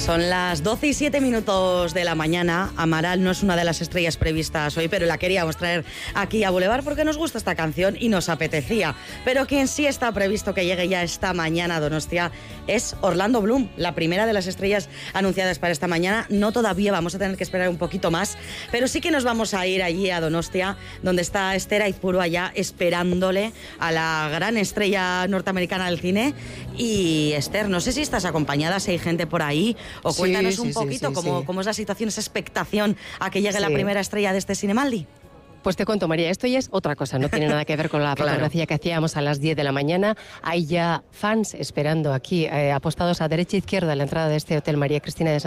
Son las 12:07 de la mañana. Amaral no es una de las estrellas previstas hoy, pero la queríamos traer aquí a Boulevard porque nos gusta esta canción y nos apetecía. Pero quien sí está previsto que llegue ya esta mañana a Donostia es Orlando Bloom, la primera de las estrellas anunciadas para esta mañana. No todavía, vamos a tener que esperar un poquito más, pero sí que nos vamos a ir allí a Donostia, donde está Esther Aizpuru allá esperándole a la gran estrella norteamericana del cine. Y Esther, no sé si estás acompañada, si hay gente por ahí, o cuéntanos un poquito cómo es la situación, esa expectación a que llegue la primera estrella de este Cinemaldi. Pues te cuento, María, esto ya es otra cosa, no tiene nada que ver con la fotografía que hacíamos a las 10 de la mañana. Hay ya fans esperando aquí, apostados a derecha e izquierda a la entrada de este hotel María Cristina de